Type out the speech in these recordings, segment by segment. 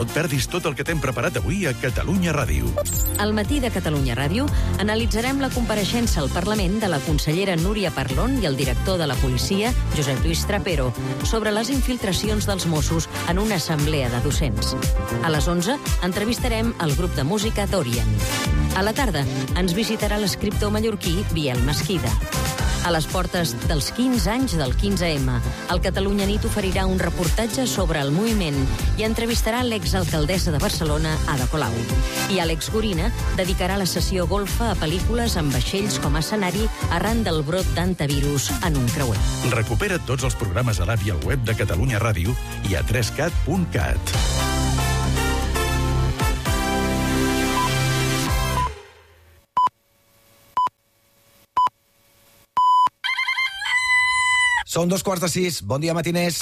et perdis tot el que t'hem preparat avui a Catalunya Ràdio. Al matí de Catalunya Ràdio analitzarem la compareixença al Parlament de la consellera Núria Parlon i el director de la policia, Josep Lluís Trapero, sobre les infiltracions dels Mossos en una assemblea de docents. A les 11 entrevistarem el grup de música Dorian. A la tarda ens visitarà l'escriptor mallorquí Biel Mesquida. A les portes dels 15 anys del 15M, el Catalunya Nit oferirà un reportatge sobre el moviment i entrevistarà l'exalcaldessa de Barcelona, Ada Colau. I Àlex Gorina dedicarà la sessió golfa a pel·lícules amb vaixells com a escenari arran del brot d'antivirus en un creuer. Recupera tots els programes a l'app i al web de Catalunya Ràdio i a 3cat.cat. Són 5:15. Bon dia, matiners.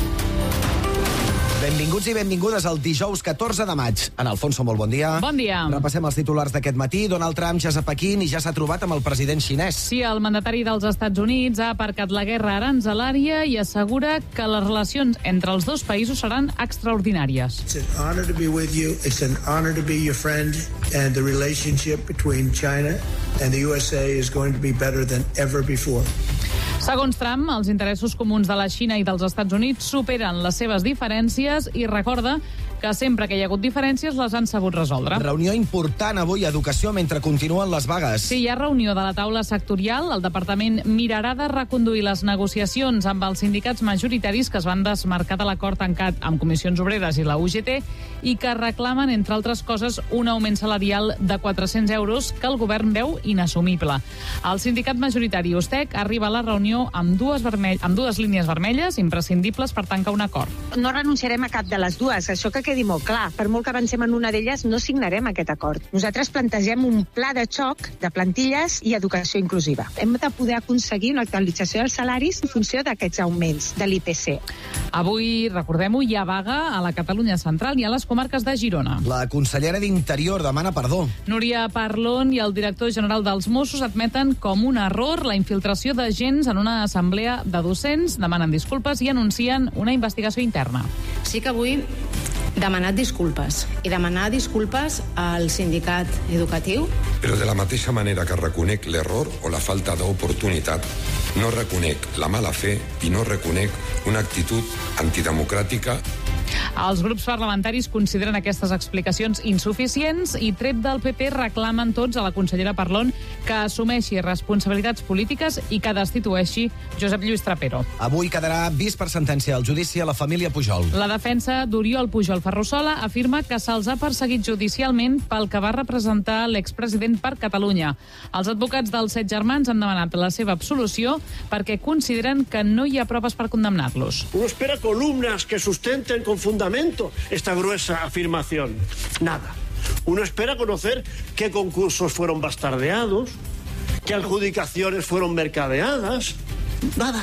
Benvinguts i benvingudes al dijous 14 de maig. En Alfonso, molt bon dia. Bon dia. Repassem els titulars d'aquest matí. Donald Trump ja és a Pequín i ja s'ha trobat amb el president xinès. Sí, el mandatari dels Estats Units ha aparcat la guerra aranzelària i assegura que les relacions entre els dos països seran extraordinàries. It's an honor to be with you. It's an honor to be your friend. And the relationship between China and the USA is going to be better than ever before. Segons Trump, els interessos comuns de la Xina i dels Estats Units superen les seves diferències i recorda que sempre que hi ha hagut diferències les han sabut resoldre. Reunió important avui a Educació mentre continuen les vagues. Sí, hi ha reunió de la taula sectorial. El departament mirarà de reconduir les negociacions amb els sindicats majoritaris que es van desmarcar de l'acord tancat amb Comissions Obreres i la UGT i que reclamen, entre altres coses, un augment salarial de 400 euros que el govern veu inassumible. El sindicat majoritari USTEC arriba a la reunió amb dues línies vermelles imprescindibles per tancar un acord. No renunciarem a cap de les dues, això que quedi molt clar. Per molt que avancem en una d'elles, no signarem aquest acord. Nosaltres plantegem un pla de xoc de plantilles i educació inclusiva. Hem de poder aconseguir una actualització dels salaris en funció d'aquests augments de l'IPC. Avui, recordem-ho, hi ha vaga a la Catalunya central i a les comarques de Girona. La consellera d'Interior demana perdó. Núria Parlon i el director general dels Mossos admeten com un error la infiltració d'agents en una assemblea de docents, demanen disculpes i anuncien una investigació interna. Sí que avui demanat disculpes i demanar disculpes al sindicat educatiu. Però de la mateixa manera que reconec l'error o la falta d'oportunitat, no reconec la mala fe i no reconec una actitud antidemocràtica. Els grups parlamentaris consideren aquestes explicacions insuficients i, tret del PP, reclamen tots a la consellera Parlon que assumeixi responsabilitats polítiques i que destitueixi Josep Lluís Trapero. Avui quedarà vist per sentència el judici a la família Pujol. La defensa d'Oriol Pujol Ferrusola afirma que se'ls ha perseguit judicialment pel que va representar l'expresident per Catalunya. Els advocats dels 7 germans han demanat la seva absolució perquè consideren que no hi ha proves per condemnar-los. Uno espera columnas que sustenten con fundamento esta gruesa afirmación. Nada. Uno espera conocer qué concursos fueron bastardeados, qué adjudicaciones fueron mercadeadas. Nada.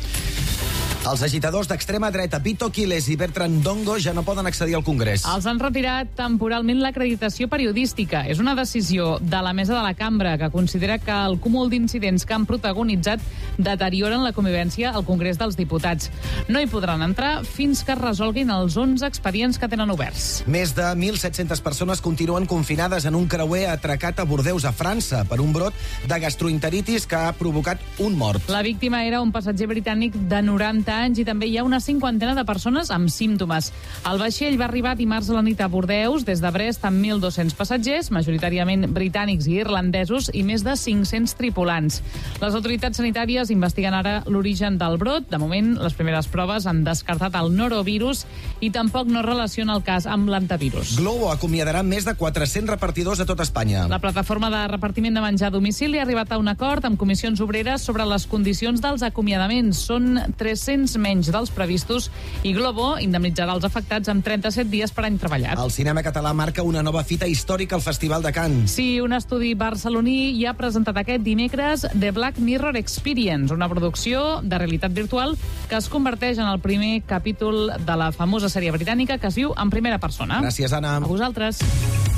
Els agitadors d'extrema dreta Vito Quiles i Bertran Dongo ja no poden accedir al Congrés. Els han retirat temporalment l'acreditació periodística. És una decisió de la mesa de la cambra que considera que el cúmul d'incidents que han protagonitzat deterioren la convivència al Congrés dels Diputats. No hi podran entrar fins que es resolguin els 11 expedients que tenen oberts. Més de 1.700 persones continuen confinades en un creuer atracat a Bordeus, a França, per un brot de gastroenteritis que ha provocat un mort. La víctima era un passatger britànic de 90 anys i també hi ha una 50ena de persones amb símptomes. El vaixell va arribar dimarts a la nit a Bordeus des de Brest amb 1.200 passatgers, majoritàriament britànics i irlandesos, i més de 500 tripulants. Les autoritats sanitàries investiguen ara l'origen del brot. De moment, les primeres proves han descartat el norovirus i tampoc no relaciona el cas amb l'antivirus. Globo acomiadarà més de 400 repartidors a tot Espanya. La plataforma de repartiment de menjar a domicili ha arribat a un acord amb comissions obreres sobre les condicions dels acomiadaments. Són 300 menys dels previstos i Globo indemnitzarà els afectats amb 37 dies per any treballat. El cinema català marca una nova fita històrica al Festival de Cannes. Sí, un estudi barceloní ja ha presentat aquest dimecres The Black Mirror Experience, una producció de realitat virtual que es converteix en el primer capítol de la famosa sèrie britànica que es viu en primera persona. Gràcies, Anna. A vosaltres.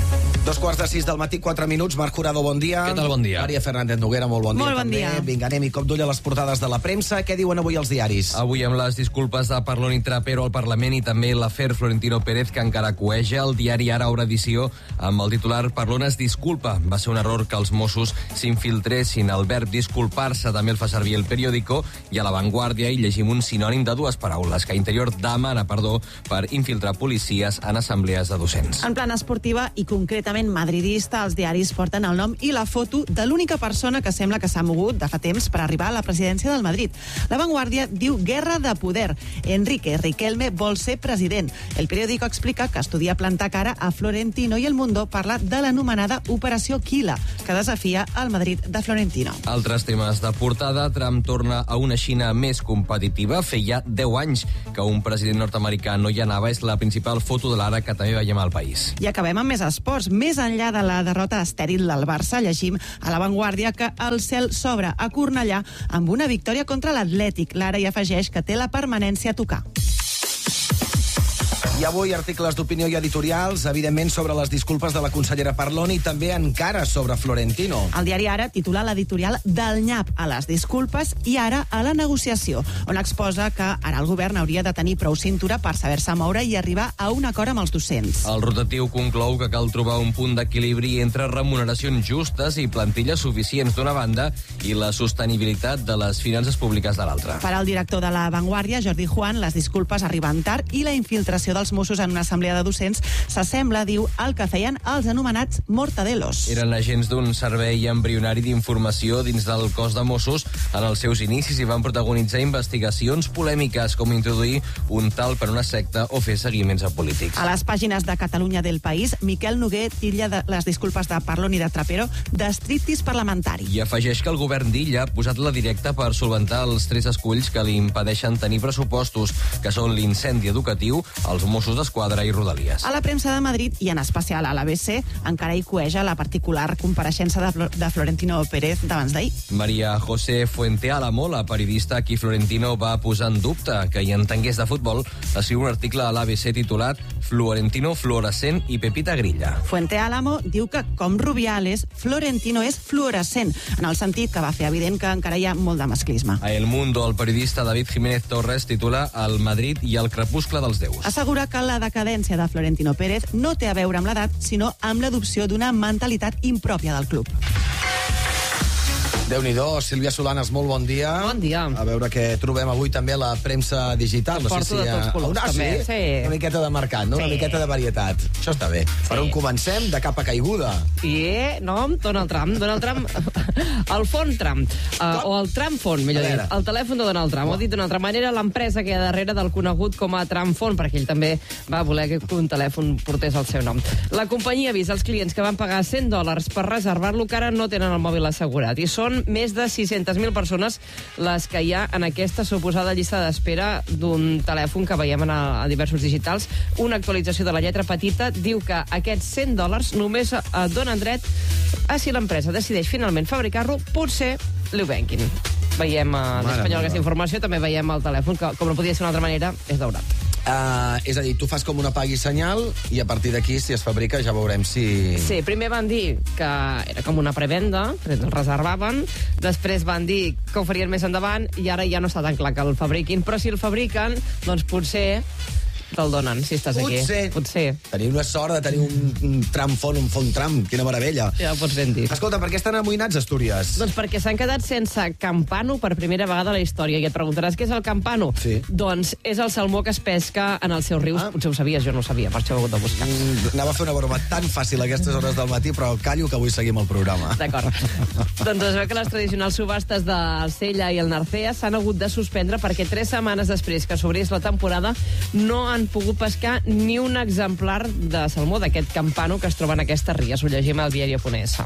2:45 del matí, 4 minuts. Marc Jurado, bon dia. Què tal, bon dia? Maria Fernández Noguera, molt bon dia. Molt bon també. dia. Vinga, anem i cop d'ull a les portades de la premsa. Què diuen avui els diaris? Avui amb les disculpes de Parlon i Trapero al Parlament i també l'afer Florentino Pérez, que encara coeja. El diari Ara obre edició amb el titular Parlon es disculpa. Va ser un error que els Mossos s'infiltressin. El verb disculpar-se també el fa servir el periòdico, i a La Vanguardia hi llegim un sinònim de dues paraules, que Interior demana perdó per infiltrar policies en assemblees de docents. En plan esportiva i concretament madridista, els diaris porten el nom i la foto de l'única persona que sembla que s'ha mogut de fa temps per arribar a la presidència del Madrid. La Vanguardia diu guerra de poder. Enrique Riquelme vol ser president. El periòdico explica que estudia plantar cara a Florentino i El Mundo parla de l'anomenada Operació Quila, que desafia el Madrid de Florentino. Altres temes de portada. Trump torna a una Xina més competitiva. Feia 10 anys que un president nord-americà no hi anava. És la principal foto de l'ara que també veiem al país. I acabem amb més esports. Més enllà de la derrota estèril del Barça, llegim a La Vanguardia que el cel s'obre a Cornellà amb una victòria contra l'Atlètic. L'Ara hi afegeix que té la permanència a tocar. I avui articles d'opinió i editorials, evidentment sobre les disculpes de la consellera Parlon i també encara sobre Florentino. El diari Ara titula l'editorial del nyap a les disculpes i ara a la negociació, on exposa que ara el govern hauria de tenir prou cintura per saber-se moure i arribar a un acord amb els docents. El rotatiu conclou que cal trobar un punt d'equilibri entre remuneracions justes i plantilles suficients d'una banda i la sostenibilitat de les finances públiques de l'altra. Per al director de La Vanguardia, Jordi Juan, les disculpes arriben tard i la infiltració dels Mossos en una assemblea de docents s'assembla, diu, al que feien els anomenats mortadelos. Eren agents d'un servei embrionari d'informació dins del cos de Mossos en els seus inicis i van protagonitzar investigacions polèmiques com introduir un tal per una secta o fer seguiments a polítics. A les pàgines de Catalunya del País, Miquel Noguer titlla de les disculpes de Parlon i de Trapero d'estriptis parlamentari. I afegeix que el govern d'Illa ha posat la directa per solventar els 3 esculls que li impedeixen tenir pressupostos, que són l'incendi educatiu, els Mossos d'Esquadra i Rodalies. A la premsa de Madrid, i en especial a l'ABC, encara hi cueja la particular compareixença de Florentino Pérez d'abans d'ahir. Maria José Fuenteálamo, la periodista a qui Florentino va posar en dubte que hi entengués de futbol, escriu un article a l'ABC titulat Florentino fluorescent i Pepita Grilla. Fuenteálamo diu que, com Rubiales, Florentino és fluorescent, en el sentit que va fer evident que encara hi ha molt de masclisme. A El Mundo, el periodista David Jiménez Torres titula El Madrid i el crepuscle dels déus. Assegura que la decadència de Florentino Pérez no té a veure amb l'edat, sinó amb l'adopció d'una mentalitat impròpia del club. Déu-n'hi-do, Sílvia Solanes, molt bon dia. Bon dia. A veure què trobem avui també a la premsa digital. No porto de tots colors, també. Sí? Una miqueta de mercat, no? Sí. Una miqueta de varietat. Això està bé. Sí. Per on comencem? De capa caiguda. No, Donald Trump. El font Trump. O el Trump font, millor dit. El telèfon de Donald Trump. Ho ha dit d'una altra manera, l'empresa que hi ha darrere del conegut com a Trump font, perquè ell també va voler que un telèfon portés el seu nom. La companyia avisa als clients que van pagar $100 per reservar-lo que ara no tenen el mòbil assegurat. I són més de 600.000 persones les que hi ha en aquesta suposada llista d'espera d'un telèfon que veiem a diversos digitals. Una actualització de la lletra petita diu que aquests $100 només donen dret a si l'empresa decideix finalment fabricar-lo, potser li ho venguin. Veiem a l'Espanyol aquesta informació, també veiem el telèfon, que com no podia ser d'una altra manera, és daurat. És a dir, tu fas com una pagui senyal i a partir d'aquí, si es fabrica, ja veurem si... Sí, primer van dir que era com una prevenda, el reservaven, després van dir que ho farien més endavant i ara ja no està tan clar que el fabriquin, però si el fabriquen, doncs potser te'l donen, si estàs aquí. Potser. Tenim la sort de tenir un tram font, un font tram. Quina meravella. Ja ho pots ben dir. Escolta, per què estan amoïnats, Astúries? Doncs perquè s'han quedat sense campano per primera vegada a la història. I et preguntaràs què és el campano? Sí. Doncs és el salmó que es pesca en els seus rius. Potser ho sabies, jo no ho sabia, per això ho he hagut de buscar. Anava a fer una broma tan fàcil a aquestes hores del matí, però callo que avui seguim el programa. D'acord. Doncs es veu que les tradicionals subhastes de Sella i el Narcea s'han hagut de suspendre perquè 3 setmanes després que s'obrís la temporada no han pogut pescar ni un exemplar de salmó d'aquest campano que es troba en aquestes ries. Ho llegim al diario.es.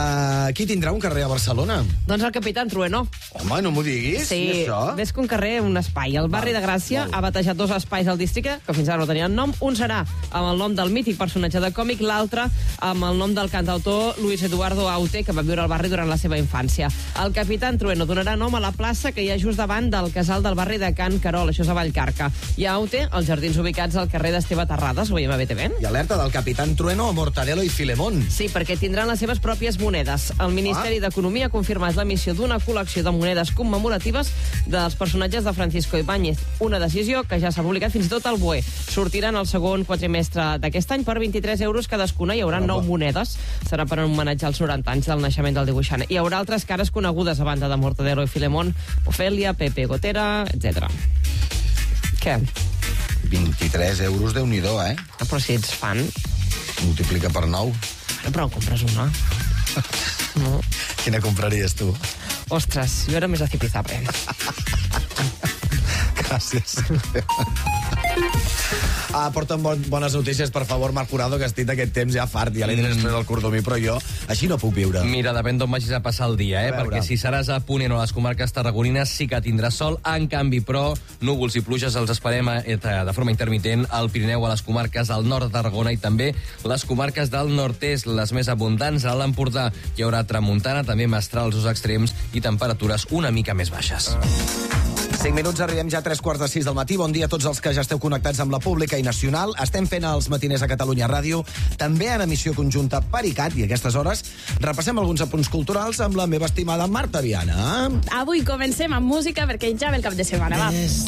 Qui tindrà un carrer a Barcelona? Doncs el Capitán Trueno. Home, no m'ho diguis. Sí, ves que un carrer, un espai. El barri de Gràcia ha batejat 2 espais al districte, que fins ara no tenien nom. Un serà amb el nom del mític personatge de còmic, l'altre amb el nom del cantautor Luis Eduardo Aute, que va viure al barri durant la seva infància. El Capitán Trueno donarà nom a la plaça que hi ha just davant del casal del barri de Can Carol, això és a Vallcarca. I a Aute, els jardins oberts ubicats al carrer d'Esteve Terrades, ho veiem a BTV. I alerta del Capitán Trueno, Mortadelo i Filemón. Sí, perquè tindran les seves pròpies monedes. El Ministeri d'Economia ha confirmat l'emissió d'una col·lecció de monedes commemoratives dels personatges de Francisco Ibáñez. Una decisió que ja s'ha publicat fins i tot al BOE. Sortiran el segon quadrimestre d'aquest any per 23 euros cadascuna. Hi haurà 9 monedes. Serà per homenatjar els 90 anys del naixement del dibuixant. Hi haurà altres cares conegudes a banda de Mortadelo i Filemón, Ofèlia, Pepe Gotera, etc. Què? 23 euros, Déu-n'hi-do, eh? Però si ets fan... Multiplica per 9. Però en compres una. No. Quina compraries tu? Ostres, jo era més de Zipizape. Gràcies. Porta'm bones notícies, per favor, Marc Jurado, que estic d'aquest temps ja fart. Ja li diré després al Cordomí, però jo així no puc viure. Mira, depèn d'on vagis a passar el dia, perquè si seràs a Ponent o a les comarques tarragonines sí que tindràs sol. En canvi, però, núvols i pluges els esperem de forma intermitent al Pirineu, a les comarques del nord de Tarragona i també les comarques del nord-est, les més abundants. A l'Empordà hi haurà tramuntana, també mestrals als extrems i temperatures una mica més baixes. 5 minuts, arribem ja a 3:45 del matí. Bon dia a tots els que ja esteu connectats amb la pública i nacional. Estem fent els matiners a Catalunya Ràdio, també en emissió conjunta per ICAT, i a aquestes hores repassem alguns apunts culturals amb la meva estimada Marta Viana. Avui comencem amb música perquè ja ve el cap de setmana, va.